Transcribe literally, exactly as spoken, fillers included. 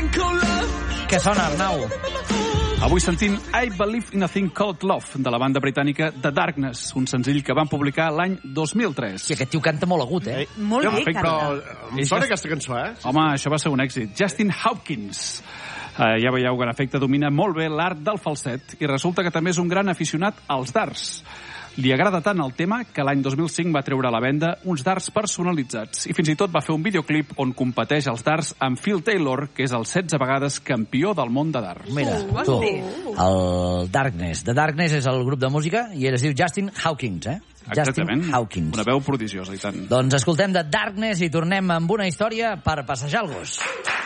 Què sona, Arnau? Avui sentim I Believe in a Thing Called Love, de la banda britànica The Darkness, un senzill que van publicar l'any dos mil tres. Sí, aquest tio canta molt agut, eh? Molt bé, perfecte. canta. Em sona aquesta cançó, eh? Home, això va ser un èxit. Justin Hawkins. Uh, ja veieu que en efecte domina molt bé l'art del falset i resulta que també és un gran aficionat als darts. Li agrada tant el tema que l'any dos mil cinc va treure a la venda uns darts personalitzats i fins i tot va fer un videoclip on competeix els darts amb Phil Taylor, que és el setze vegades campió del món de darts. Mira, tu, el Darkness. The Darkness és el grup de música i ell es diu Justin Hawkins, eh? Exactament. Justin Hawkins. Una veu prodigiosa, i tant. Doncs escoltem The Darkness i tornem amb una història per passejar el gos.